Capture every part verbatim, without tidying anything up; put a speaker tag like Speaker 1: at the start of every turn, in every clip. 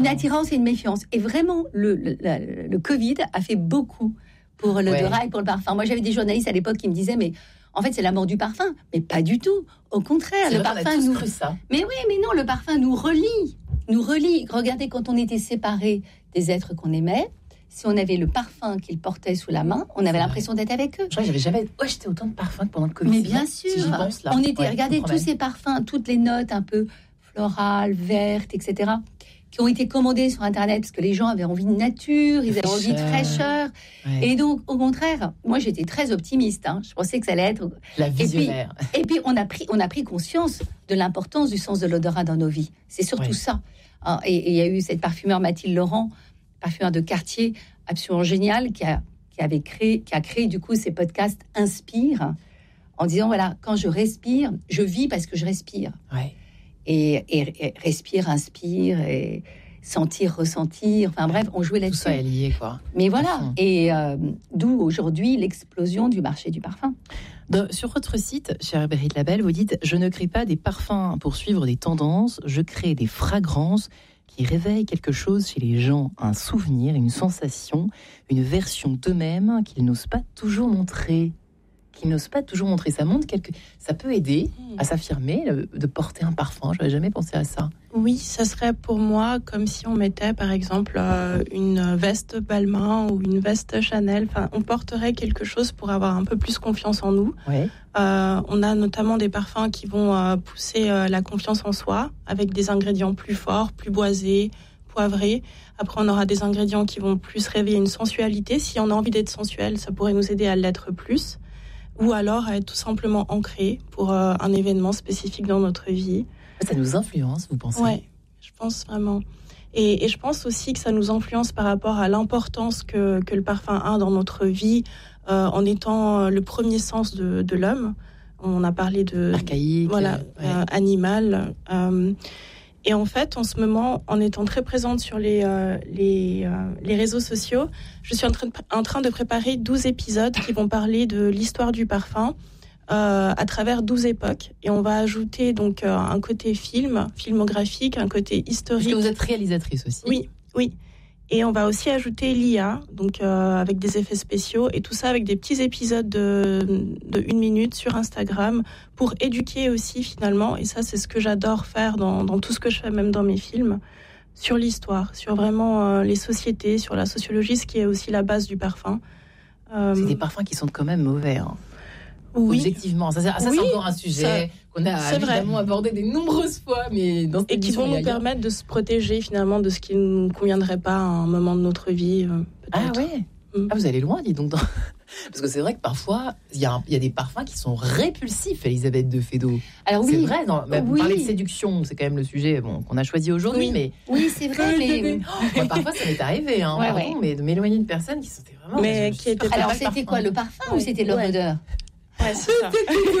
Speaker 1: Une attirance et une méfiance. Et vraiment, le, le, le, le Covid a fait beaucoup pour l'odorat ouais. et pour le parfum. Moi, j'avais des journalistes à l'époque qui me disaient, mais en fait, c'est la mort du parfum. Mais pas du tout. Au contraire,
Speaker 2: c'est
Speaker 1: le
Speaker 2: vrai,
Speaker 1: parfum nous...
Speaker 2: ça.
Speaker 1: Mais oui, mais non, le parfum nous relie. Nous relie. Regardez, quand on était séparés des êtres qu'on aimait, si on avait le parfum qu'ils portaient sous la main, on avait l'impression d'être avec eux.
Speaker 2: Je crois que j'avais jamais acheté autant de parfums que pendant le Covid.
Speaker 1: Mais bien sûr.
Speaker 2: Si j'y pense, là.
Speaker 1: On était,
Speaker 2: ouais,
Speaker 1: regardez tous ces parfums, toutes les notes un peu florales, vertes, et cetera, qui ont été commandées sur Internet parce que les gens avaient envie de nature, ils avaient fraîcheur. envie de fraîcheur. Ouais. Et donc, au contraire, moi, j'étais très optimiste. Hein. Je pensais que ça allait être...
Speaker 2: La visionnaire.
Speaker 1: Et puis, et puis on, a pris, on a pris conscience de l'importance du sens de l'odorat dans nos vies. C'est surtout ouais. ça. Et il y a eu cette parfumeur Mathilde Laurent, parfumeur de quartier, absolument génial, qui a, qui avait créé, qui a créé du coup ces podcasts Inspire, en disant voilà, quand je respire, je vis parce que je respire.
Speaker 2: Ouais.
Speaker 1: Et, et, et respire, inspire, et sentir, ressentir. Enfin bref, on jouait là-dessus.
Speaker 2: Tout ça est lié, quoi.
Speaker 1: Mais voilà, et euh, d'où aujourd'hui l'explosion du marché du parfum.
Speaker 2: Donc, sur votre site, chère Berit Labelle, vous dites « Je ne crée pas des parfums pour suivre des tendances, je crée des fragrances qui réveillent quelque chose chez les gens, un souvenir, une sensation, une version d'eux-mêmes qu'ils n'osent pas toujours montrer. » Qu'ils n'osent pas toujours montrer. Ça montre quelque... Ça peut aider à s'affirmer, de porter un parfum. Je n'avais jamais pensé à ça.
Speaker 3: Oui, ça serait pour moi comme si on mettait, par exemple, euh, une veste Balmain ou une veste Chanel. Enfin, on porterait quelque chose pour avoir un peu plus confiance en nous.
Speaker 2: Ouais.
Speaker 3: Euh, on a notamment des parfums qui vont euh, pousser euh, la confiance en soi, avec des ingrédients plus forts, plus boisés, poivrés. Après, on aura des ingrédients qui vont plus réveiller une sensualité. Si on a envie d'être sensuel, ça pourrait nous aider à l'être plus. Ou alors à être tout simplement ancré pour euh, un événement spécifique dans notre vie.
Speaker 2: Ça nous influence, vous pensez ?
Speaker 3: Oui, je pense vraiment. Et, et je pense aussi que ça nous influence par rapport à l'importance que, que le parfum a dans notre vie, euh, en étant le premier sens de, de l'homme. On a parlé de...
Speaker 2: Archaïque.
Speaker 3: Voilà,
Speaker 2: ouais.
Speaker 3: euh, animal. Euh, et en fait, en ce moment, en étant très présente sur les, euh, les, euh, les réseaux sociaux, je suis en train, de, en train de préparer douze épisodes qui vont parler de l'histoire du parfum euh, à travers douze époques. Et on va ajouter donc euh, un côté film, filmographique, un côté historique.
Speaker 2: Parce que vous êtes réalisatrice aussi.
Speaker 3: Oui, oui. Et on va aussi ajouter l'I A, donc euh, avec des effets spéciaux, et tout ça avec des petits épisodes de, de une minute sur Instagram pour éduquer aussi finalement. Et ça, c'est ce que j'adore faire dans, dans tout ce que je fais, même dans mes films, sur l'histoire, sur vraiment euh, les sociétés, sur la sociologie, ce qui est aussi la base du parfum.
Speaker 2: Euh, c'est des parfums qui sont quand même mauvais. Hein.
Speaker 3: Oui.
Speaker 2: Objectivement, ça, ça
Speaker 3: oui,
Speaker 2: c'est encore un sujet ça, qu'on a évidemment vrai. abordé des nombreuses fois, mais dans cette
Speaker 3: et qui vont nous permettre de se protéger finalement de ce qui ne nous conviendrait pas à un moment de notre vie. Peut-être.
Speaker 2: Ah ouais. Mm. Ah, vous allez loin, dis donc. Dans... Parce que c'est vrai que parfois, il y, y a des parfums qui sont répulsifs, Elisabeth de Fédot.
Speaker 1: Alors oui,
Speaker 2: c'est vrai. Dans, bah,
Speaker 1: oui.
Speaker 2: Parler de séduction, c'est quand même le sujet bon, qu'on a choisi aujourd'hui,
Speaker 1: oui.
Speaker 2: mais
Speaker 1: oui, c'est vrai. mais
Speaker 2: moi, parfois, ça m'est arrivé, hein,
Speaker 1: ouais,
Speaker 2: pardon,
Speaker 1: ouais.
Speaker 2: mais de m'éloigner de personnes qui sentaient vraiment.
Speaker 3: Mais qui étaient
Speaker 1: alors, c'était parfum. Quoi, le parfum ouais. ou c'était leur
Speaker 3: ouais.
Speaker 1: odeur?
Speaker 3: Ouais, c'est ça.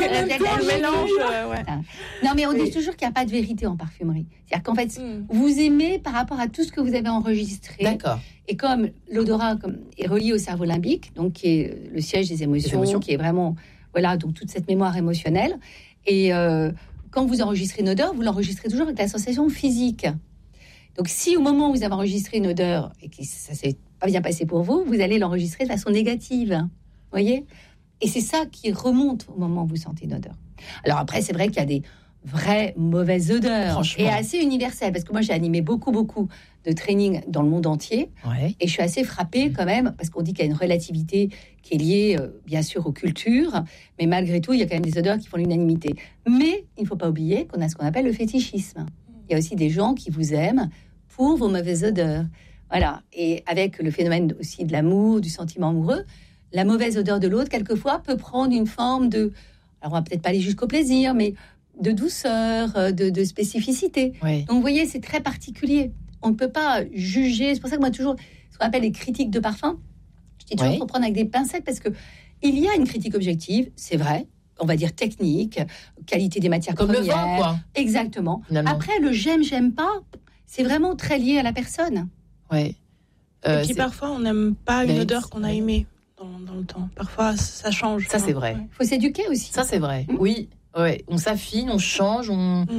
Speaker 3: Le mélange. Euh, ouais.
Speaker 1: Non, mais on oui. dit toujours qu'il n'y a pas de vérité en parfumerie. C'est-à-dire qu'en fait, mm. vous aimez par rapport à tout ce que vous avez enregistré.
Speaker 2: D'accord.
Speaker 1: Et comme l'odorat comme, est relié au cerveau limbique, donc qui est le siège des émotions, des émotions. qui est vraiment, voilà, donc toute cette mémoire émotionnelle. Et euh, quand vous enregistrez une odeur, vous l'enregistrez toujours avec la sensation physique. Donc, si au moment où vous avez enregistré une odeur et que ça s'est pas bien passé pour vous, vous allez l'enregistrer de façon négative. Vous voyez ? Et c'est ça qui remonte au moment où vous sentez une odeur. Alors après, c'est vrai qu'il y a des vraies mauvaises odeurs et assez universelles. Parce que moi, j'ai animé beaucoup, beaucoup de trainings dans le monde entier.
Speaker 2: Ouais.
Speaker 1: Et je suis assez frappée quand même, parce qu'on dit qu'il y a une relativité qui est liée, euh, bien sûr, aux cultures. Mais malgré tout, il y a quand même des odeurs qui font l'unanimité. Mais il ne faut pas oublier qu'on a ce qu'on appelle le fétichisme. Il y a aussi des gens qui vous aiment pour vos mauvaises odeurs. Voilà. Et avec le phénomène aussi de l'amour, du sentiment amoureux, la mauvaise odeur de l'autre, quelquefois, peut prendre une forme de... Alors, on va peut-être pas aller jusqu'au plaisir, mais de douceur, de, de spécificité.
Speaker 2: Oui.
Speaker 1: Donc, vous voyez, c'est très particulier. On ne peut pas juger. C'est pour ça que moi, toujours, ce qu'on appelle les critiques de parfum, je dis toujours qu'il oui. faut prendre avec des pincettes, parce qu'il y a une critique objective, c'est vrai, on va dire technique, qualité des matières
Speaker 2: Comme
Speaker 1: premières.
Speaker 2: Comme le vin, quoi.
Speaker 1: Exactement.
Speaker 2: Finalement.
Speaker 1: Après, le j'aime, j'aime pas, c'est vraiment très lié à la personne.
Speaker 2: Oui.
Speaker 3: Euh, Et puis, c'est... parfois, on n'aime pas une odeur qu'on a aimée. Dans, dans le temps. Parfois, ça change.
Speaker 2: Ça, c'est vrai.
Speaker 1: Il faut s'éduquer aussi.
Speaker 2: Ça, c'est vrai. Mmh. Oui, ouais. On s'affine, on change, on... Mmh.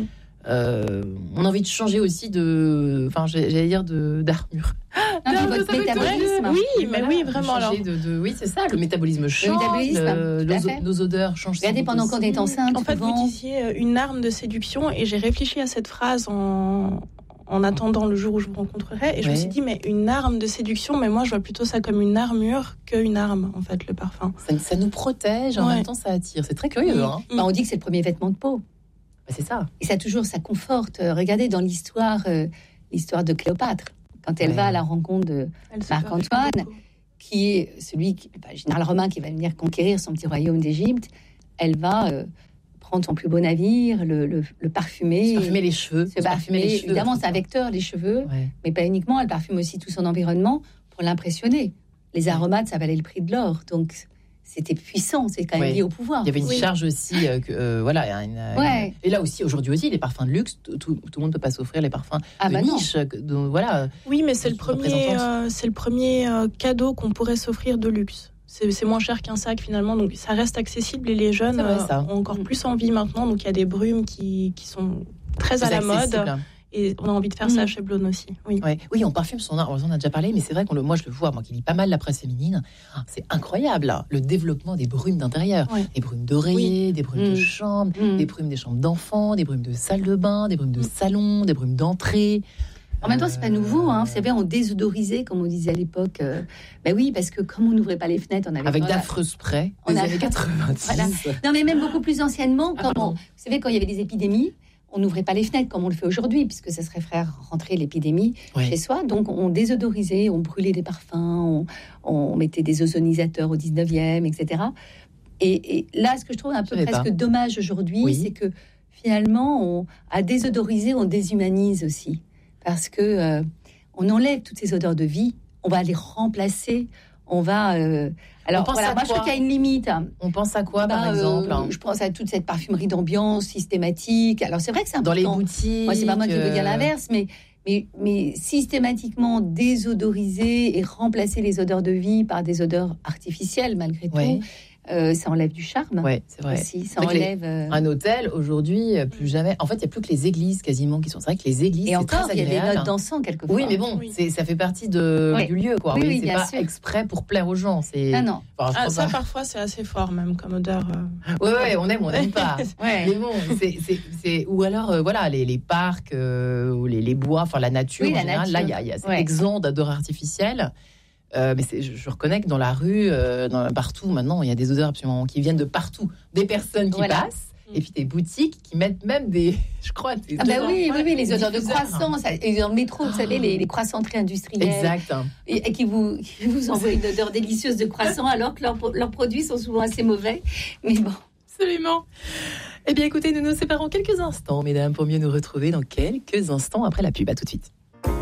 Speaker 2: euh, on a envie de changer aussi de, enfin, j'allais dire de d'armure.
Speaker 1: Non, non, votre métabolisme.
Speaker 3: Oui, mais
Speaker 2: voilà,
Speaker 3: oui, vraiment. Alors.
Speaker 2: De, de, oui, c'est ça. Le métabolisme change. Le métabolisme, le, nos, nos odeurs changent.
Speaker 1: Regardez, pendant qu'on est enceinte.
Speaker 3: En fait,
Speaker 1: souvent...
Speaker 3: vous disiez une arme de séduction, et j'ai réfléchi à cette phrase en. en attendant le jour où je vous rencontrerai, et je ouais. me suis dit, mais une arme de séduction, mais moi je vois plutôt ça comme une armure qu'une arme, en fait, le parfum.
Speaker 2: Ça, ça nous protège, en ouais. même temps ça attire. C'est très curieux.
Speaker 1: Mmh.
Speaker 2: Hein.
Speaker 1: Bah, on dit que c'est le premier vêtement de peau.
Speaker 2: Bah, c'est ça.
Speaker 1: Et ça toujours, ça conforte. Euh, regardez dans l'histoire, euh, l'histoire de Cléopâtre, quand elle ouais. va à la rencontre de Marc-Antoine, qui est celui, qui, bah, général romain qui va venir conquérir son petit royaume d'Égypte, elle va... Euh, prendre son plus beau navire, le, le, le parfumer.
Speaker 2: Se parfumer les cheveux.
Speaker 1: Se parfumer, les cheveux, évidemment, c'est un vecteur, les cheveux, ouais. mais pas uniquement. Elle parfume aussi tout son environnement pour l'impressionner. Les aromates, ça valait le prix de l'or. Donc, c'était puissant, c'est quand même ouais. lié au pouvoir.
Speaker 2: Il y avait une oui. charge aussi, euh, que, euh, voilà. Une,
Speaker 1: ouais.
Speaker 2: une... Et là aussi, aujourd'hui aussi, les parfums de luxe, tout, tout, tout le monde ne peut pas s'offrir les parfums
Speaker 1: ah
Speaker 2: de
Speaker 1: bah
Speaker 2: niche. Donc, voilà.
Speaker 3: Oui, mais c'est le premier, euh, c'est le premier euh, cadeau qu'on pourrait s'offrir de luxe. C'est, c'est moins cher qu'un sac finalement, donc ça reste accessible et les jeunes
Speaker 2: vrai,
Speaker 3: euh, ont encore plus envie maintenant. Donc il y a des brumes qui, qui sont très plus à la mode et on a envie de faire mmh. ça chez Blône aussi. Oui,
Speaker 2: ouais. oui, on parfume son art. On en a déjà parlé, mais c'est vrai qu'on le, moi je le vois, moi qui lis pas mal la presse féminine, c'est incroyable là, le développement des brumes d'intérieur, ouais. des brumes d'oreiller, oui. des brumes mmh. de chambre, mmh. des brumes des chambres d'enfants, des brumes de salle de bain, des brumes de mmh. salon, des brumes d'entrée.
Speaker 1: En même temps, c'est pas nouveau. Hein. Vous savez, on désodorisait, comme on disait à l'époque. Euh, ben oui, parce que comme on n'ouvrait pas les fenêtres, on avait
Speaker 2: avec d'affreux sprays des années quatre-vingt-dix. Voilà.
Speaker 1: Non, mais même beaucoup plus anciennement, quand on, vous savez, quand il y avait des épidémies, on n'ouvrait pas les fenêtres comme on le fait aujourd'hui, puisque ça serait faire rentrer l'épidémie ouais. chez soi. Donc, on désodorisait, on brûlait des parfums, on, on mettait des ozonisateurs au dix-neuvième, et cetera. Et, et là, ce que je trouve un peu je presque dommage aujourd'hui, oui. c'est que finalement, on, à désodoriser, on déshumanise aussi. Parce que euh, on enlève toutes ces odeurs de vie, on va les remplacer, on va. Euh, alors
Speaker 2: on
Speaker 1: voilà, moi je trouve qu'il y a une limite.
Speaker 2: On pense à quoi, bah, par exemple euh,
Speaker 1: Je pense à toute cette parfumerie d'ambiance systématique. Alors c'est vrai que c'est important.
Speaker 2: Dans les boutiques.
Speaker 1: Moi c'est pas moi qui veux dire l'inverse, mais mais mais systématiquement désodoriser et remplacer les odeurs de vie par des odeurs artificielles malgré tout. Ouais. Euh, ça enlève du charme.
Speaker 2: Ouais, c'est vrai.
Speaker 1: Aussi, ça enlève. Les, euh...
Speaker 2: Un hôtel aujourd'hui, plus jamais. En fait, il n'y a plus que les églises quasiment qui sont. C'est vrai que les églises.
Speaker 1: Et
Speaker 2: c'est
Speaker 1: encore,
Speaker 2: très
Speaker 1: il y a des notes d'encens quelquefois.
Speaker 2: Oui, mais bon, oui. c'est, ça fait partie de oui. du lieu, quoi.
Speaker 1: Oui,
Speaker 2: oui,
Speaker 1: oui,
Speaker 2: c'est
Speaker 1: bien
Speaker 2: pas
Speaker 1: sûr.
Speaker 2: exprès pour plaire aux gens. C'est.
Speaker 1: Ah non.
Speaker 3: Enfin, ah, ça, pas... parfois, c'est assez fort même comme odeur. Euh...
Speaker 2: Ouais, ouais, on aime, on n'aime pas. ouais. Mais bon, c'est, c'est, c'est, ou alors, euh, voilà, les, les parcs euh, ou les, les bois, enfin la nature
Speaker 1: oui,
Speaker 2: en
Speaker 1: la
Speaker 2: général.
Speaker 1: Nature.
Speaker 2: Là, il y a, y a cet
Speaker 1: ouais.
Speaker 2: exempt d'odeurs artificielles. Euh, mais c'est, je, je reconnais que dans la rue, euh, dans, partout, maintenant, il y a des odeurs absolument qui viennent de partout. Des personnes qui voilà. passent, mmh. et puis des boutiques qui mettent même des, je crois, des
Speaker 1: ah bah oui, oui, oui, les odeurs de croissants, ça, et dans le métro, vous savez, les, les croissanteries industrielles.
Speaker 2: Exact.
Speaker 1: Et, et qui vous, qui vous envoient une odeur délicieuse de croissant, alors que leurs, leurs produits sont souvent assez mauvais. Mais bon.
Speaker 2: Absolument. Eh bien, écoutez, nous nous séparons quelques instants, mesdames, pour mieux nous retrouver dans quelques instants après la pub. À tout de suite.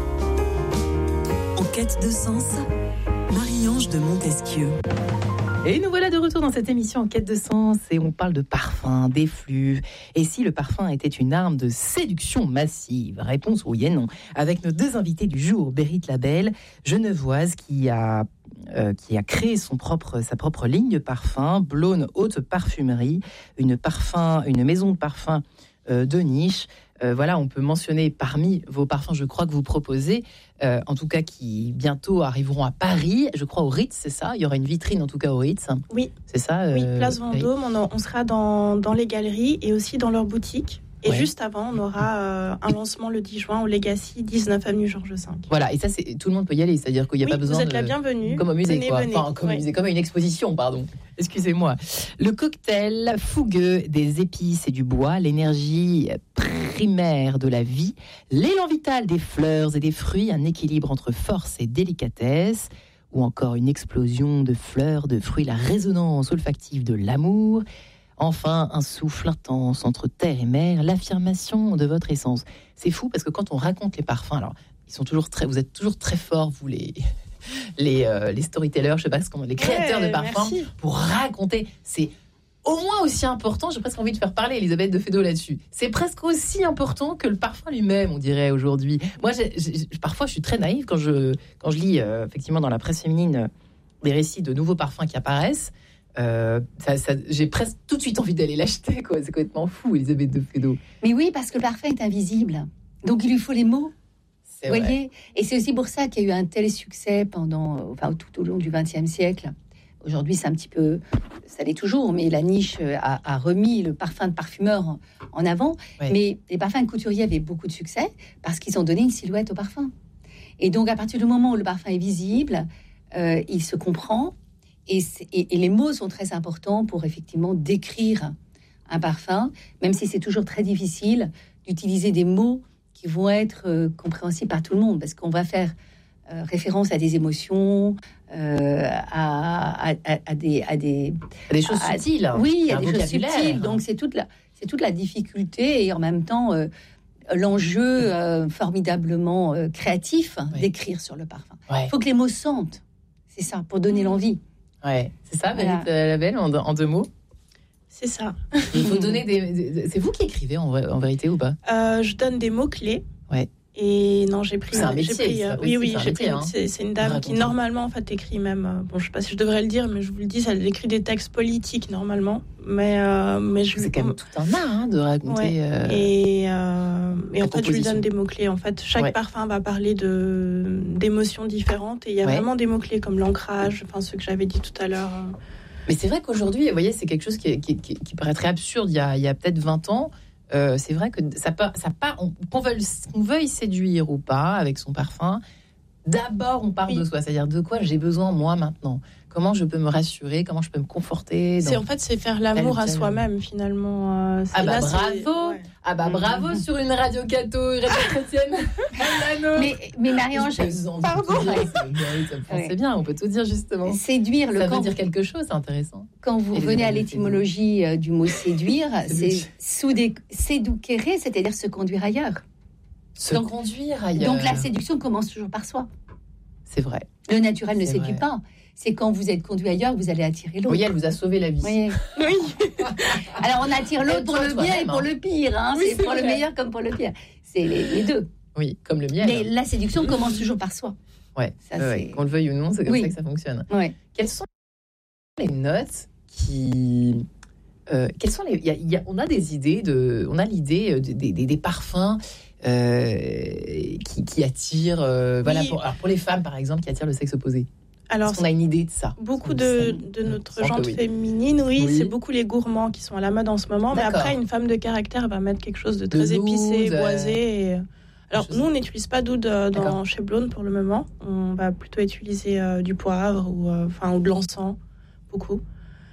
Speaker 4: En quête de sens, Marie-Ange de Montesquieu.
Speaker 2: Et nous voilà de retour dans cette émission En quête de sens et on parle de parfum, d'effluves. Et si le parfum était une arme de séduction massive ? Réponse oui et non. Avec nos deux invités du jour, Berit Labelle, genevoise qui a, euh, qui a créé son propre, sa propre ligne de parfum, Blône Haute Parfumerie, une, parfum, une maison de parfum euh, de niche. Euh, voilà, on peut mentionner parmi vos parfums, je crois que vous proposez, euh, en tout cas qui bientôt arriveront à Paris, je crois au Ritz, c'est ça ? Il y aura une vitrine en tout cas au Ritz.
Speaker 3: Oui.
Speaker 2: C'est ça euh,
Speaker 3: Oui, Place Vendôme, on, on sera dans, dans les galeries et aussi dans leurs boutiques. Et ouais. juste avant, on aura euh, un lancement le dix juin au Legacy, dix-neuf avenue Georges cinq.
Speaker 2: Voilà, et ça, c'est, tout le monde peut y aller, c'est-à-dire qu'il n'y a
Speaker 3: oui,
Speaker 2: pas besoin
Speaker 3: vous êtes
Speaker 2: de...
Speaker 3: la bienvenue.
Speaker 2: Comme au musée,
Speaker 3: venez,
Speaker 2: quoi.
Speaker 3: Venez.
Speaker 2: Enfin, comme
Speaker 3: ouais.
Speaker 2: au musée, comme à une exposition, pardon. Excusez-moi. Le cocktail fougueux des épices et du bois, l'énergie primaire de la vie, l'élan vital des fleurs et des fruits, un équilibre entre force et délicatesse, ou encore une explosion de fleurs, de fruits, la résonance olfactive de l'amour. Enfin, un souffle intense entre terre et mer, l'affirmation de votre essence. C'est fou parce que quand on raconte les parfums, alors ils sont toujours très, vous êtes toujours très forts, vous les les, euh, les storytellers, je sais pas comment, les créateurs ouais, de parfums, merci. Pour raconter. C'est au moins aussi important. J'ai presque envie de faire parler Elisabeth de Fédot là-dessus. C'est presque aussi important que le parfum lui-même, on dirait aujourd'hui. Moi, j'ai, j'ai, parfois, je suis très naïve quand je quand je lis euh, effectivement dans la presse féminine euh, des récits de nouveaux parfums qui apparaissent. Euh, ça, ça, j'ai presque tout de suite envie d'aller l'acheter, quoi. C'est complètement fou, Elisabeth de Fédot.
Speaker 1: Mais oui, parce que le parfum est invisible. Donc, il lui faut les mots.
Speaker 2: C'est
Speaker 1: Vous
Speaker 2: vrai.
Speaker 1: voyez ? Et c'est aussi pour ça qu'il y a eu un tel succès pendant, enfin, tout au long du vingtième siècle. Aujourd'hui, c'est un petit peu, ça l'est toujours, mais la niche a, a remis le parfum de parfumeur en, en avant.
Speaker 2: Oui.
Speaker 1: Mais les parfums de couturier avaient beaucoup de succès parce qu'ils ont donné une silhouette au parfum. Et donc, à partir du moment où le parfum est visible, euh, il se comprend. Et, et, et les mots sont très importants pour effectivement décrire un parfum, même si c'est toujours très difficile d'utiliser des mots qui vont être euh, compréhensibles par tout le monde, parce qu'on va faire euh, référence à des émotions, euh, à, à, à, à des, à des,
Speaker 2: à des choses
Speaker 1: à,
Speaker 2: subtiles. Hein.
Speaker 1: Oui, il y a
Speaker 2: un
Speaker 1: des choses subtiles. Donc c'est toute la, c'est toute la difficulté et en même temps euh, l'enjeu euh, formidablement euh, créatif oui. d'écrire sur le parfum. Il ouais. faut que les mots sentent. C'est ça, pour donner l'envie.
Speaker 2: Ouais, c'est ça, Valérie voilà. Labelle, en, en deux mots.
Speaker 3: C'est ça.
Speaker 2: Il faut donner des, des. C'est vous qui écrivez en, vrai, en vérité ou pas ?
Speaker 3: euh, Je donne des mots clés.
Speaker 2: Ouais.
Speaker 3: Et non, j'ai pris.
Speaker 2: C'est un métier.
Speaker 3: J'ai pris, euh, oui, oui,
Speaker 2: c'est
Speaker 3: j'ai
Speaker 2: métier,
Speaker 3: pris.
Speaker 2: Hein.
Speaker 3: C'est, c'est une dame qui normalement en fait écrit même. Euh, bon, je sais pas si je devrais le dire, mais je vous le dis, elle écrit des textes politiques normalement. Mais euh, mais je.
Speaker 2: C'est quand même tout un art hein, de raconter.
Speaker 3: Ouais.
Speaker 2: Euh,
Speaker 3: et euh, et en fait, je lui donne des mots clés. En fait, chaque
Speaker 2: ouais.
Speaker 3: parfum va parler de d'émotions différentes et il y a ouais. vraiment des mots clés comme l'ancrage, enfin ceux que j'avais dit tout à l'heure.
Speaker 2: Mais c'est vrai qu'aujourd'hui, vous voyez, c'est quelque chose qui, qui, qui, qui paraîtrait absurde il y a, il y a peut-être vingt ans. Euh, c'est vrai que ça part, ça part on, qu'on, veuille, qu'on veuille séduire ou pas avec son parfum, d'abord on parle oui. de soi, c'est-à-dire de quoi j'ai besoin moi maintenant. Comment je peux me rassurer, comment je peux me conforter.
Speaker 3: C'est en fait c'est faire l'amour à soi-même finalement. Euh,
Speaker 2: ah bah
Speaker 3: là,
Speaker 2: bravo, ouais. ah bah bravo mmh. sur une radio catho, radio chrétienne.
Speaker 1: mais mais Marie-Ange, pardon.
Speaker 2: C'est bien, on peut tout dire justement.
Speaker 1: Séduire, le
Speaker 2: ça
Speaker 1: camp,
Speaker 2: veut dire quelque chose, c'est intéressant.
Speaker 1: Quand vous revenez à l'étymologie euh, du mot séduire, c'est séduquere, c'est-à-dire se conduire ailleurs.
Speaker 2: Se donc, conduire ailleurs.
Speaker 1: Donc la séduction commence toujours par soi.
Speaker 2: C'est vrai.
Speaker 1: Le naturel ne
Speaker 2: c'est
Speaker 1: séduit
Speaker 2: vrai.
Speaker 1: pas. C'est quand vous êtes conduit ailleurs, vous allez attirer l'autre.
Speaker 2: Oui, elle vous a sauvé la vie.
Speaker 1: Oui. oui. Alors on attire l'autre pour le bien et pour le pire. Hein.
Speaker 2: Oui,
Speaker 1: c'est, c'est pour vrai. Le meilleur comme pour le pire. C'est les, les deux.
Speaker 2: Oui, comme le miel.
Speaker 1: Mais la séduction commence toujours par soi.
Speaker 2: Ouais. Ça, ouais, c'est... Qu'on le veuille ou non, c'est comme oui. ça que ça fonctionne.
Speaker 1: Ouais.
Speaker 2: Quelles sont les notes qui euh, quelles sont les y a, y a, on a des idées de on a l'idée de, de, de, des parfums euh, qui, qui attirent euh, oui. voilà pour, alors pour les femmes par exemple qui attirent le sexe opposé. Alors, est-ce qu'on a une idée de ça?
Speaker 3: Beaucoup de, de notre gente oui. féminine, oui, oui, c'est beaucoup les gourmands qui sont à la mode en ce moment. D'accord. Mais après, une femme de caractère va mettre quelque chose de très de épicé, boisé. Et... Alors, nous, on n'utilise pas d'oud dans, chez Blonde pour le moment. On va plutôt utiliser euh, du poivre ou, euh, ou de l'encens, beaucoup.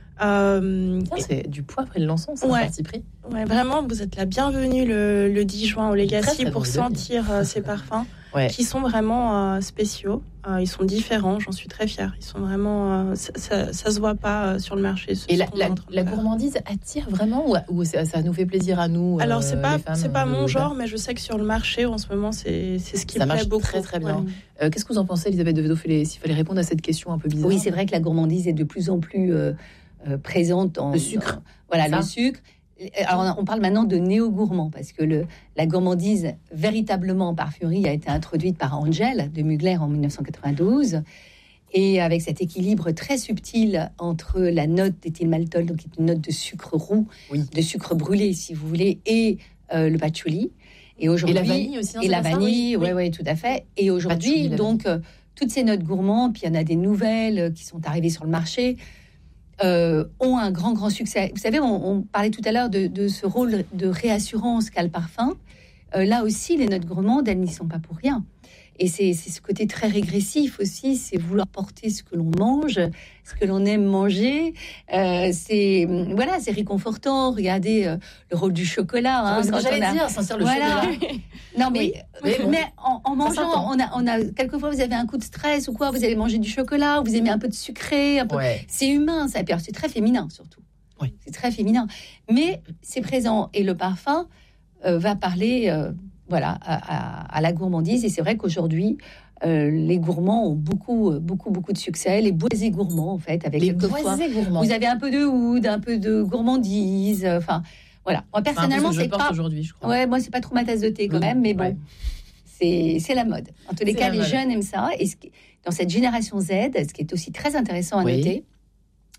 Speaker 2: Euh, ah, c'est et... du poivre et de l'encens, c'est ouais. un parti pris.
Speaker 3: Ouais, vraiment, vous êtes la bienvenue le, le dix juin au Legacy très, très pour sentir euh, ces parfums ouais. qui sont vraiment euh, spéciaux. Euh, ils sont différents, j'en suis très fière. Ils sont vraiment, euh, ça, ça, ça se voit pas euh, sur le marché.
Speaker 2: Et la, la, la gourmandise attire vraiment ou, ou ça, ça nous fait plaisir à nous?
Speaker 3: Alors c'est
Speaker 2: euh,
Speaker 3: pas,
Speaker 2: femmes,
Speaker 3: c'est pas mon
Speaker 2: euh,
Speaker 3: genre, mais je sais que sur le marché en ce moment, c'est, c'est ce qui
Speaker 2: ça
Speaker 3: me plaît
Speaker 2: marche
Speaker 3: beaucoup.
Speaker 2: Très très bien.
Speaker 3: Ouais.
Speaker 2: Euh, qu'est-ce que vous en pensez, Elisabeth de Fédot, s'il fallait répondre à cette question un peu bizarre?
Speaker 1: Oui, c'est vrai que la gourmandise est de plus en plus euh, euh, présente en
Speaker 2: le sucre.
Speaker 1: Dans, voilà, ça. le sucre. Alors, on parle maintenant de néo-gourmand, parce que le, la gourmandise véritablement en parfumerie a été introduite par Angel de Mugler en dix-neuf cent quatre-vingt-douze, et avec cet équilibre très subtil entre la note d'éthylmaltol, donc qui est une note de sucre roux, oui. de sucre brûlé, si vous voulez, et euh, le patchouli. Et aujourd'hui,
Speaker 2: et la vanille aussi.
Speaker 1: Et la vanille,
Speaker 2: oui,
Speaker 1: oui, oui, tout à fait. Et aujourd'hui, patchouli, donc, euh, toutes ces notes gourmandes, puis il y en a des nouvelles qui sont arrivées sur le marché, Euh, ont un grand, grand succès. Vous savez, on, on parlait tout à l'heure de, de ce rôle de réassurance qu'a le parfum. Euh, là aussi, les notes gourmandes, elles n'y sont pas pour rien. Et c'est, c'est ce côté très régressif aussi, c'est vouloir porter ce que l'on mange, ce que l'on aime manger. Euh, c'est voilà, c'est réconfortant. Regardez euh, le rôle du chocolat.
Speaker 2: Hein, c'est ce que j'allais
Speaker 1: a...
Speaker 2: dire, sentir le
Speaker 1: voilà.
Speaker 2: chocolat.
Speaker 1: Non, mais,
Speaker 2: oui, mais, bon.
Speaker 1: mais en, en mangeant, on a, on a quelquefois vous avez un coup de stress ou quoi, vous allez manger du chocolat, vous aimez un peu de sucré, un peu. Ouais. C'est humain, ça. C'est très féminin surtout.
Speaker 2: Oui.
Speaker 1: C'est très féminin, mais c'est présent et le parfum euh, va parler. Euh, Voilà, à, à, à la gourmandise. Et c'est vrai qu'aujourd'hui, euh, les gourmands ont beaucoup, beaucoup, beaucoup de succès. Les boisés gourmands, en fait, avec
Speaker 2: les boisés gourmands.
Speaker 1: Vous avez un peu de oud, un peu de gourmandise. Enfin, voilà. Moi, personnellement,
Speaker 2: c'est,
Speaker 1: c'est pas.
Speaker 2: Aujourd'hui, je crois.
Speaker 1: Ouais, moi, c'est pas trop ma tasse de thé quand même, mais bon, ouais. c'est, c'est la mode. En tous les c'est cas, les mode. Jeunes aiment ça. Et ce qui, dans cette génération Z, ce qui est aussi très intéressant à oui. noter,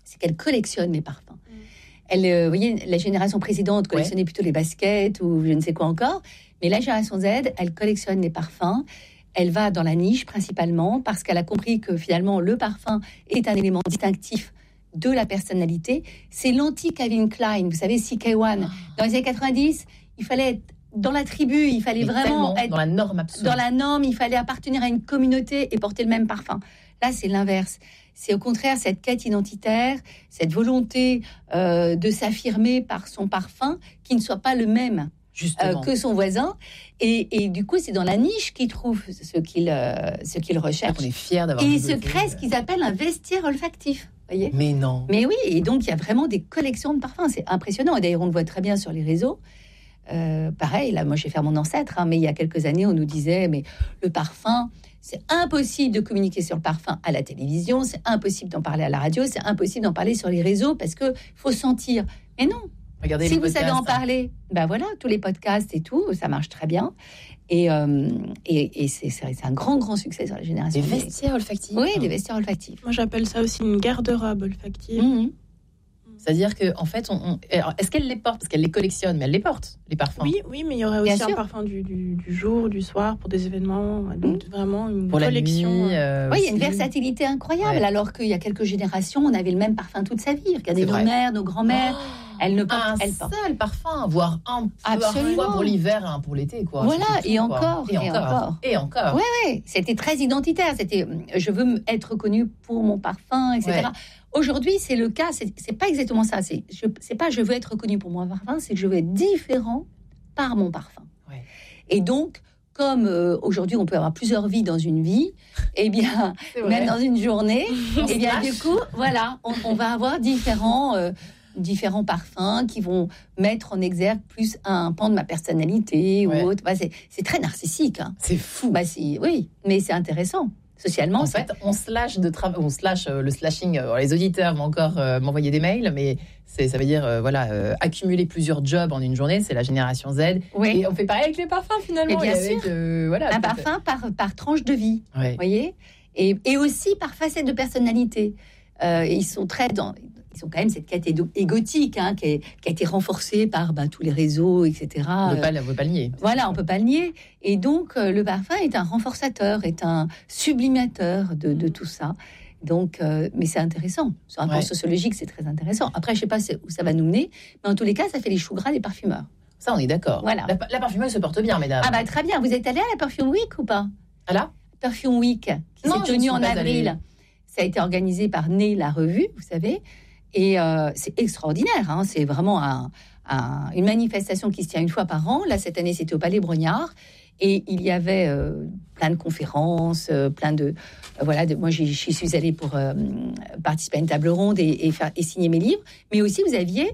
Speaker 1: c'est qu'elle collectionne les parfums. Mmh. Elle, euh, vous voyez, la génération précédente collectionnait ouais. plutôt les baskets ou je ne sais quoi encore. Mais la génération Z, elle collectionne les parfums. Elle va dans la niche principalement parce qu'elle a compris que finalement, le parfum est un élément distinctif de la personnalité. C'est l'anti-Calvin Klein. Vous savez, C K un. Dans les années quatre-vingt-dix, il fallait être dans la tribu, il fallait mais vraiment être
Speaker 2: dans la norme absolue.
Speaker 1: Dans la norme, il fallait appartenir à une communauté et porter le même parfum. Là, c'est l'inverse. C'est au contraire cette quête identitaire, cette volonté euh, de s'affirmer par son parfum qui ne soit pas le même euh, que son voisin. Et, et du coup, c'est dans la niche qu'il trouve ce qu'il, euh, ce qu'il recherche.
Speaker 2: On est fiers d'avoir.
Speaker 1: Et il se crée ce qu'ils appellent un vestiaire olfactif. Voyez ?
Speaker 2: Mais non.
Speaker 1: Mais oui, et donc il y a vraiment des collections de parfums. C'est impressionnant. Et d'ailleurs, on le voit très bien sur les réseaux. Euh, pareil, là, moi, je vais faire mon ancêtre, hein, mais il y a quelques années, on nous disait, mais le parfum, c'est impossible de communiquer sur le parfum à la télévision, c'est impossible d'en parler à la radio, c'est impossible d'en parler sur les réseaux parce que faut sentir. Mais non.
Speaker 2: Regardez
Speaker 1: si
Speaker 2: les
Speaker 1: vous
Speaker 2: podcasts,
Speaker 1: savez en parler, ben voilà, tous les podcasts et tout, ça marche très bien. Et, euh, et, et c'est, c'est un grand, grand succès sur la génération.
Speaker 2: Des vestiaires olfactifs.
Speaker 1: Oui, des vestiaires olfactifs.
Speaker 3: Moi, j'appelle ça aussi une garde-robe olfactive.
Speaker 1: Mmh.
Speaker 2: C'est-à-dire qu'en en fait, on, on, alors, est-ce qu'elle les porte? Parce qu'elle les collectionne, mais elle les porte, les parfums.
Speaker 3: Oui, oui, mais il y aurait aussi un parfum du, du, du jour, du soir, pour des événements. Donc, mmh. vraiment une
Speaker 2: pour
Speaker 3: collection.
Speaker 2: La nuit, euh,
Speaker 1: oui, il y a une versatilité incroyable. Ouais. Alors qu'il y a quelques générations, on avait le même parfum toute sa vie. Regardez nos mères, nos grands-mères. Oh, elles ne portent,
Speaker 2: un
Speaker 1: elles portent.
Speaker 2: seul parfum, voire un parfois pour l'hiver, un pour l'été, quoi.
Speaker 1: Voilà,
Speaker 2: tout,
Speaker 1: et,
Speaker 2: quoi.
Speaker 1: Encore,
Speaker 2: et, et encore,
Speaker 1: encore,
Speaker 2: et encore.
Speaker 1: Oui, oui. C'était très identitaire. C'était, je veux être connue pour mon parfum, et cetera. Ouais. Aujourd'hui, c'est le cas. C'est, c'est pas exactement ça. C'est, je, c'est pas je veux être reconnue pour mon parfum, c'est que je veux être différent par mon parfum.
Speaker 2: Ouais.
Speaker 1: Et donc, comme euh, aujourd'hui, on peut avoir plusieurs vies dans une vie, eh bien, même dans une journée, eh bien, du coup, voilà, on, on va avoir différents, euh, différents parfums qui vont mettre en exergue plus un pan de ma personnalité ouais. ou autre. Bah, c'est, c'est très narcissique. Hein.
Speaker 2: C'est fou.
Speaker 1: Bah, c'est, oui, mais c'est intéressant. Socialement,
Speaker 2: en fait, on slash de tra- on slash euh, le slashing. Euh, les auditeurs vont encore euh, m'envoyer des mails, mais c'est, ça veut dire euh, voilà euh, accumuler plusieurs jobs en une journée. C'est la génération Z.
Speaker 1: Oui.
Speaker 2: Et on fait pareil avec les parfums finalement.
Speaker 1: Et bien
Speaker 2: et avec,
Speaker 1: sûr.
Speaker 2: Euh, voilà,
Speaker 1: un parfum par par tranche de vie.
Speaker 2: Ouais.
Speaker 1: Voyez. Et et aussi par facette de personnalité. Euh, ils sont très dans. Ils ont quand même cette quête égotique hein, qui, est, qui a été renforcée par bah, tous les réseaux, et cetera.
Speaker 2: On ne peut, peut pas le nier.
Speaker 1: Voilà, on ne peut pas le nier. Et donc, euh, le parfum est un renforçateur, est un sublimateur de, de tout ça. Donc, euh, mais c'est intéressant. Sur un plan ouais. sociologique, c'est très intéressant. Après, je ne sais pas où ça va nous mener, mais en tous les cas, ça fait les choux gras des parfumeurs.
Speaker 2: Ça, on est d'accord.
Speaker 1: Voilà.
Speaker 2: La, la parfumeuse se porte bien, mesdames.
Speaker 1: Ah bah très bien. Vous êtes allés à la Perfume Week ou pas?
Speaker 2: À la
Speaker 1: Perfume Week, qui
Speaker 2: non,
Speaker 1: s'est tenue en avril.
Speaker 2: Allée.
Speaker 1: Ça a été organisé par Né, la revue, vous savez. Et euh, c'est extraordinaire, hein. C'est vraiment un, un, une manifestation qui se tient une fois par an. Là, cette année, c'était au Palais Brognard. Et il y avait euh, plein de conférences, euh, plein de... Euh, voilà, de, moi, j'y, j'y suis allée pour euh, participer à une table ronde et, et, faire, et signer mes livres. Mais aussi, vous aviez,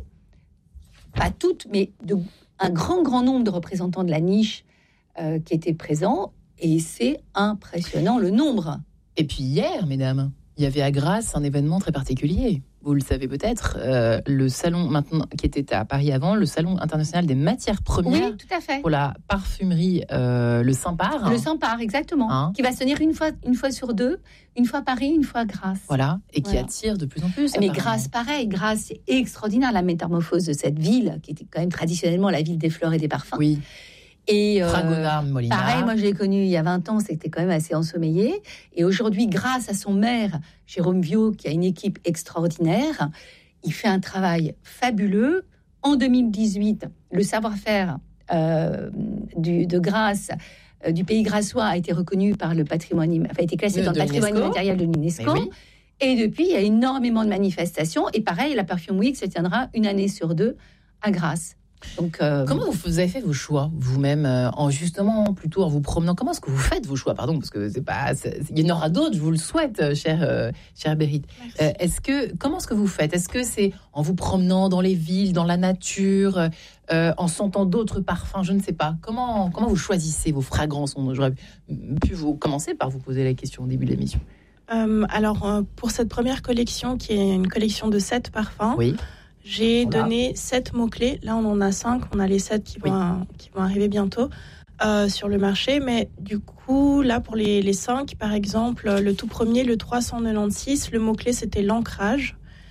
Speaker 1: pas toutes, mais de, un grand, grand nombre de représentants de la niche euh, qui étaient présents. Et c'est impressionnant, le nombre.
Speaker 2: Et puis hier, mesdames, il y avait à Grasse un événement très particulier. Vous le savez peut-être, euh, le salon maintenant qui était à Paris avant, le salon international des matières premières.
Speaker 1: Oui, tout à fait.
Speaker 2: Pour la parfumerie, euh, le Saint-Par.
Speaker 1: Le Saint-Par, exactement. Hein qui va se tenir une fois, une fois sur deux, une fois Paris, une fois Grasse.
Speaker 2: Voilà, et qui
Speaker 1: voilà.
Speaker 2: attire de plus en plus.
Speaker 1: Mais Grasse, pareil, Grasse, c'est extraordinaire la métamorphose de cette ville qui était quand même traditionnellement la ville des fleurs et des parfums.
Speaker 2: Oui.
Speaker 1: Et euh,
Speaker 2: Fragonard, Molinard.
Speaker 1: Pareil, moi je l'ai connu il y a vingt ans, c'était quand même assez ensommeillé. Et aujourd'hui, grâce à son maire, Jérôme Viau, qui a une équipe extraordinaire, il fait un travail fabuleux. En deux mille dix-huit, le savoir-faire euh, du, de Grasse, euh, du pays grassois, a été reconnu par le patrimoine, enfin, a été classé
Speaker 2: de,
Speaker 1: dans le patrimoine
Speaker 2: l'UNESCO.
Speaker 1: immatériel de l'UNESCO.
Speaker 2: Oui.
Speaker 1: Et depuis, il y a énormément de manifestations. Et pareil, la Perfume Week se tiendra une année sur deux à Grasse. Donc, euh...
Speaker 2: comment vous avez fait vos choix vous-même euh, en justement plutôt en vous promenant? Comment est-ce que vous faites vos choix? Pardon, parce que c'est pas, c'est, il y en aura d'autres. Je vous le souhaite, chère euh, chère Berit. Euh, est-ce que comment est-ce que vous faites? Est-ce que c'est en vous promenant dans les villes, dans la nature, euh, en sentant d'autres parfums? Je ne sais pas. Comment comment vous choisissez vos fragrances? J'aurais pu vous commencer par vous poser la question au début de l'émission.
Speaker 3: Euh, alors euh, pour cette première collection, qui est une collection de sept parfums.
Speaker 2: Oui.
Speaker 3: J'ai voilà. donné sept mots-clés. Là, on en a cinq. On a les sept qui vont, oui. qui vont arriver bientôt euh, sur le marché. Mais du coup, là, pour les, les cinq, par exemple, le tout premier, le trois cent quatre-vingt-seize, le mot-clé, c'était l'ancrage.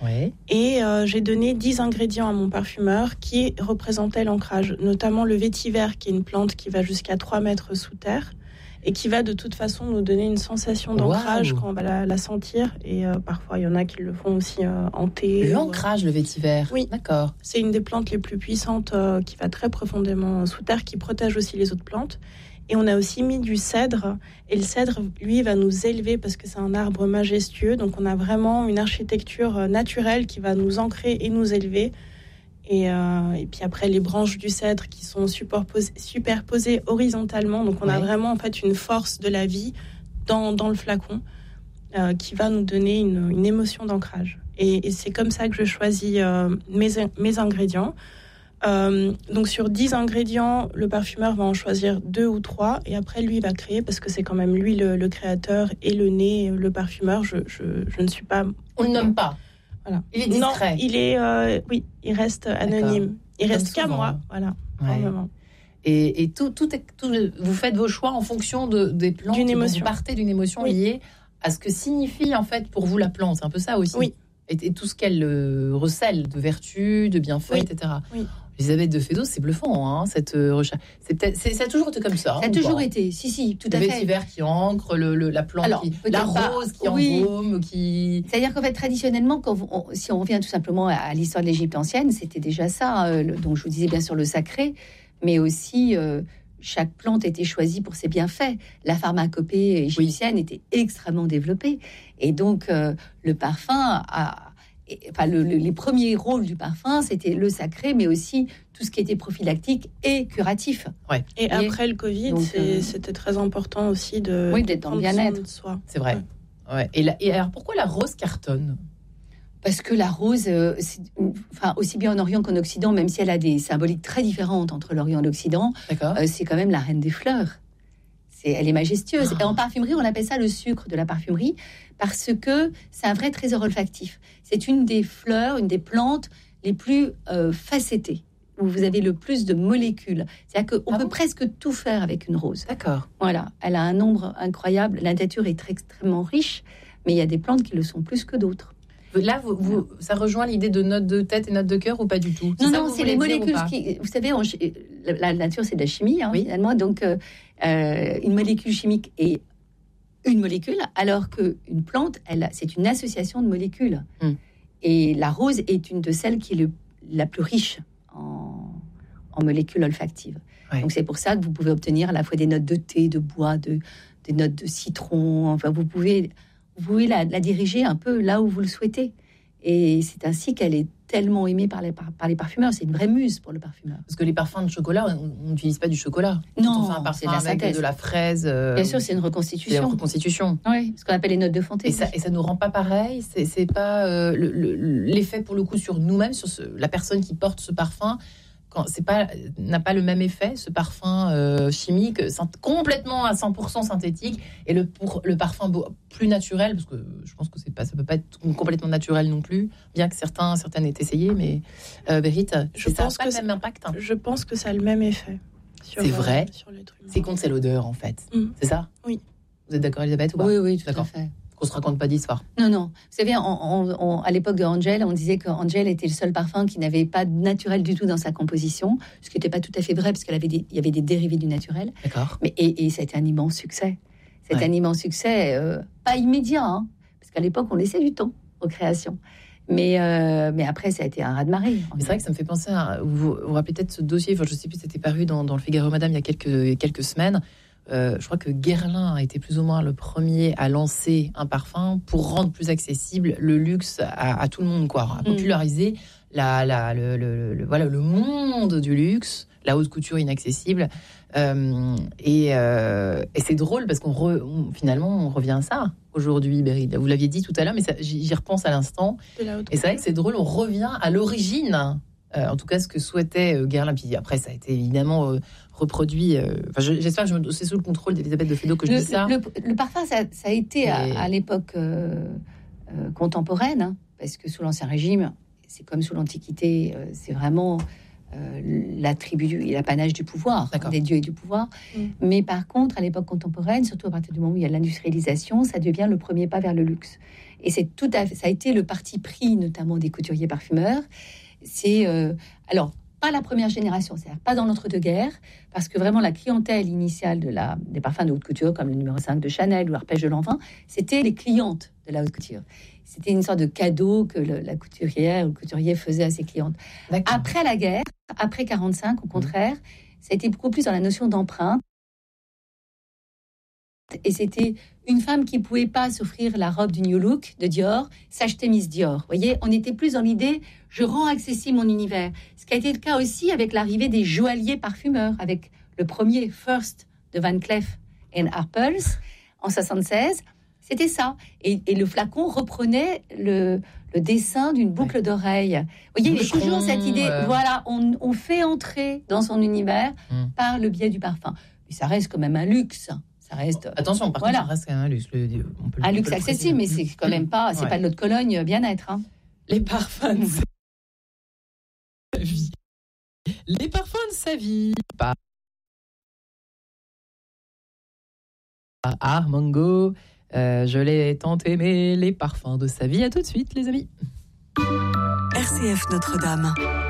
Speaker 2: Ouais.
Speaker 3: Et euh, j'ai donné dix ingrédients à mon parfumeur qui représentaient l'ancrage, notamment le vétiver, qui est une plante qui va jusqu'à trois mètres sous terre et qui va de toute façon nous donner une sensation d'ancrage wow. quand on va la, la sentir. Et euh, parfois, il y en a qui le font aussi euh, en thé.
Speaker 2: L'ancrage, ou... le vétiver.
Speaker 3: Oui,
Speaker 2: d'accord.
Speaker 3: C'est une des plantes les plus puissantes euh, qui va très profondément sous terre, qui protège aussi les autres plantes. Et on a aussi mis du cèdre. Et le cèdre, lui, va nous élever parce que c'est un arbre majestueux. Donc, on a vraiment une architecture naturelle qui va nous ancrer et nous élever. Et, euh, et puis après, les branches du cèdre qui sont superposées, superposées horizontalement. Donc, on ouais. a vraiment en fait une force de la vie dans, dans le flacon euh, qui va nous donner une, une émotion d'ancrage. Et, et c'est comme ça que je choisis euh, mes, mes ingrédients. Euh, donc sur dix ingrédients, le parfumeur va en choisir deux ou trois et après lui il va créer parce que c'est quand même lui le, le créateur et le nez, le parfumeur. Je, je, je ne suis pas...
Speaker 2: On ne le nomme pas.
Speaker 3: Voilà.
Speaker 2: Il est discret.
Speaker 3: Non, il est... Euh, oui, il reste anonyme. D'accord. Il reste qu'à moi. Voilà.
Speaker 2: Ouais. Et, et tout, tout, est, tout, vous faites vos choix en fonction de, des plantes.
Speaker 3: D'une émotion.
Speaker 2: Vous partez d'une émotion oui. liée à ce que signifie en fait pour vous la plante. C'est un peu ça aussi.
Speaker 3: Oui.
Speaker 2: Et, et tout ce qu'elle euh, recèle de vertus, de bienfaits,
Speaker 3: oui.
Speaker 2: et cetera.
Speaker 3: Oui.
Speaker 2: Elisabeth de Fédot, c'est bluffant, hein, cette euh, recherche. C'est peut-être, c'est, ça a toujours été comme ça.
Speaker 1: Ça a toujours été, si, si, tout
Speaker 2: le
Speaker 1: à fait.
Speaker 2: Le vétiver qui ancre, le, le, la plante,
Speaker 1: Alors,
Speaker 2: qui, la rose qui oui. embaume, qui...
Speaker 1: C'est-à-dire qu'en fait, traditionnellement, quand on, si on revient tout simplement à l'histoire de l'Égypte ancienne, c'était déjà ça, euh, le, dont je vous disais bien sûr le sacré, mais aussi euh, chaque plante était choisie pour ses bienfaits. La pharmacopée égyptienne oui. était extrêmement développée. Et donc, euh, le parfum a... Et, enfin, le, le, les premiers rôles du parfum, c'était le sacré, mais aussi tout ce qui était prophylactique et curatif.
Speaker 3: Ouais. Et, et après le Covid, donc, c'est, euh, c'était très important aussi de
Speaker 1: oui, d'être en bien-être.
Speaker 3: De soi.
Speaker 2: C'est vrai. Ouais. Ouais. Et, la, et alors, pourquoi la rose cartonne ?
Speaker 1: Parce que la rose, euh, c'est, enfin, aussi bien en Orient qu'en Occident, même si elle a des symboliques très différentes entre l'Orient et l'Occident, euh, c'est quand même la reine des fleurs. C'est, elle est majestueuse. Ah. Et en parfumerie, on appelle ça le sucre de la parfumerie, parce que c'est un vrai trésor olfactif. C'est une des fleurs, une des plantes les plus euh, facettées, où vous avez le plus de molécules. C'est-à-dire qu'on ah peut bon presque tout faire avec une rose.
Speaker 2: D'accord.
Speaker 1: Voilà, elle a un nombre incroyable. La nature est très, extrêmement riche, mais il y a des plantes qui le sont plus que d'autres.
Speaker 2: Là, vous, vous, ça rejoint l'idée de notes de tête et notes de cœur ou pas du tout ?
Speaker 1: Non, non, c'est les molécules qui... Vous savez, on, la, la nature, c'est de la chimie, hein, oui. finalement. Donc, euh, euh, une molécule chimique est une molécule, alors qu'une plante, elle, c'est une association de molécules. Mm. Et la rose est une de celles qui est le, la plus riche en, en molécules olfactives. Ouais. Donc, c'est pour ça que vous pouvez obtenir à la fois des notes de thé, de bois, de, des notes de citron. Enfin, vous pouvez... Vous pouvez la, la diriger un peu là où vous le souhaitez. Et c'est ainsi qu'elle est tellement aimée par les, par, par les parfumeurs. C'est une vraie muse pour le parfumeur.
Speaker 2: Parce que les parfums de chocolat, on n'utilise pas du chocolat.
Speaker 1: Non,
Speaker 2: on fait un parfum
Speaker 1: c'est de la
Speaker 2: avec
Speaker 1: synthèse.
Speaker 2: De la fraise. Euh,
Speaker 1: Bien sûr, c'est une reconstitution.
Speaker 2: C'est une reconstitution.
Speaker 1: Oui, ce qu'on appelle les notes de fantaisie.
Speaker 2: Et ça, et ça nous rend pas pareil. C'est, c'est pas euh, le, le, l'effet pour le coup sur nous-mêmes, sur ce, la personne qui porte ce parfum. C'est pas, n'a pas le même effet, ce parfum euh, chimique, complètement à cent pour cent synthétique, et le, pour, le parfum beau, plus naturel, parce que je pense que c'est pas, ça peut pas être complètement naturel non plus, bien que certains, certaines aient essayé, mais euh, Bérit,
Speaker 3: je
Speaker 2: ça
Speaker 3: pense
Speaker 2: n'a pas
Speaker 3: que
Speaker 2: le même impact. Hein.
Speaker 3: Je pense que ça a le même effet. Sur,
Speaker 2: c'est vrai.
Speaker 3: Euh, sur l'être humain.
Speaker 2: C'est contre, c'est l'odeur en fait.
Speaker 3: Mmh.
Speaker 2: C'est ça ?
Speaker 3: Oui.
Speaker 2: Vous êtes d'accord, Elisabeth, ou pas ?
Speaker 1: Oui, oui, tout
Speaker 2: d'accord.
Speaker 1: à fait.
Speaker 2: Qu'on se raconte pas d'histoire.
Speaker 1: Non, non. Vous savez, on, on, on, à l'époque de Angel, on disait qu'Angel était le seul parfum qui n'avait pas de naturel du tout dans sa composition, ce qui n'était pas tout à fait vrai, parce qu'il y avait des, il y avait des dérivés du naturel.
Speaker 2: D'accord.
Speaker 1: Mais, et, et ça a été un immense succès. C'est
Speaker 2: ouais.
Speaker 1: un immense succès, euh, pas immédiat, hein, parce qu'à l'époque, on laissait du temps aux créations. Mais, euh, mais après, ça a été un raz-de-marée.
Speaker 2: C'est vrai que ça me fait penser à... Vous vous, vous rappelez peut-être ce dossier, enfin, je ne sais plus, c'était paru dans, dans le Figaro Madame il y a quelques, quelques semaines. Euh, je crois que Guerlain a été plus ou moins le premier à lancer un parfum pour rendre plus accessible le luxe à, à tout le monde, quoi, à populariser mmh. la, la, le, le, le, voilà, le monde du luxe, la haute couture inaccessible. Euh, et, euh, et c'est drôle parce qu'on re, on, finalement on revient à ça aujourd'hui, Bérit. Vous l'aviez dit tout à l'heure, mais ça, j'y, j'y repense à l'instant. Et c'est vrai que c'est drôle, on revient à l'origine. Euh, en tout cas, ce que souhaitait euh, Guerlain. Puis après, ça a été évidemment euh, reproduit. Euh, je, j'espère que je me, c'est sous le contrôle d'Elisabeth de Fédot que je
Speaker 1: le,
Speaker 2: dis ça.
Speaker 1: Le, le parfum, ça, ça a été
Speaker 2: Et...
Speaker 1: à, à l'époque euh, euh, contemporaine, hein, parce que sous l'Ancien Régime, c'est comme sous l'Antiquité, euh, c'est vraiment euh, l'attribut et l'apanage du pouvoir, hein, des dieux et du pouvoir. Mm. Mais par contre, à l'époque contemporaine, surtout à partir du moment où il y a l'industrialisation, ça devient le premier pas vers le luxe. et c'est tout à fait, ça a été le parti pris notamment des couturiers parfumeurs. C'est euh, alors pas la première génération, c'est-à-dire pas dans l'entre-deux-guerres, parce que vraiment la clientèle initiale de la, des parfums de haute couture, comme le numéro cinq de Chanel ou Arpège de Lanvin, c'était les clientes de la haute couture. C'était une sorte de cadeau que le, la couturière ou le couturier faisait à ses clientes. D'accord. Après la guerre, après quarante-cinq, au contraire, mmh. ça a été beaucoup plus dans la notion d'empreinte. Et c'était une femme qui ne pouvait pas s'offrir la robe du New Look de Dior, s'acheter Miss Dior. Vous voyez, on était plus dans l'idée, je rends accessible mon univers. Ce qui a été le cas aussi avec l'arrivée des joailliers parfumeurs, avec le premier First de Van Cleef and Arpels en soixante-seize. C'était ça. Et, et le flacon reprenait le, le dessin d'une boucle ouais. d'oreille. Vous voyez, il y a toujours cette idée, euh... voilà, on, on fait entrer dans son univers mmh. par le biais du parfum. Mais ça reste quand même un luxe. Ça reste.
Speaker 2: Attention, par voilà. contre, ça reste quand même un luxe. Le, on peut,
Speaker 1: un
Speaker 2: on
Speaker 1: luxe
Speaker 2: peut
Speaker 1: accessible, mais c'est quand même pas, c'est ouais. pas de l'eau de Cologne bien-être. Hein.
Speaker 2: Les parfums de sa vie. Les parfums de sa vie. Ah, Mango. Euh, je l'ai tant aimé, les parfums de sa vie. À tout de suite, les amis.
Speaker 4: R C F Notre-Dame.